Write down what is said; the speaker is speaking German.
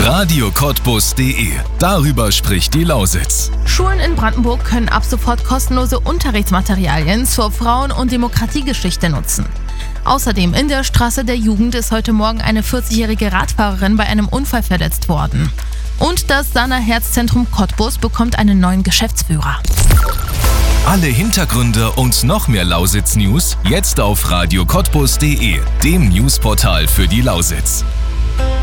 radiocottbus.de. Darüber spricht die Lausitz. Schulen in Brandenburg können ab sofort kostenlose Unterrichtsmaterialien zur Frauen- und Demokratiegeschichte nutzen. Außerdem in der Straße der Jugend ist heute Morgen eine 40-jährige Radfahrerin bei einem Unfall verletzt worden. Und das Sana Herzzentrum Cottbus bekommt einen neuen Geschäftsführer. Alle Hintergründe und noch mehr Lausitz-News jetzt auf radiocottbus.de, dem Newsportal für die Lausitz.